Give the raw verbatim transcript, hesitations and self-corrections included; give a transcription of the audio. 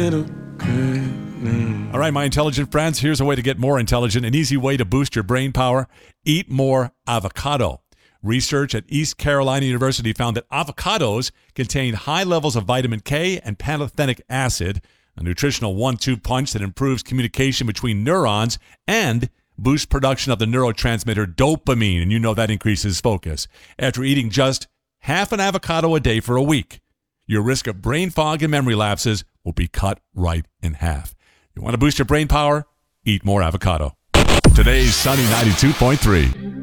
All right, my intelligent friends, here's a way to get more intelligent, an easy way to boost your brain power. Eat more avocado. Research at East Carolina University found that avocados contain high levels of vitamin K and pantothenic acid, a nutritional one two punch that improves communication between neurons and boosts production of the neurotransmitter dopamine, and you know that increases focus. After eating just half an avocado a day for a week, your risk of brain fog and memory lapses will be cut right in half. You want to boost your brain power? Eat more avocado. Today's Sunny ninety-two point three.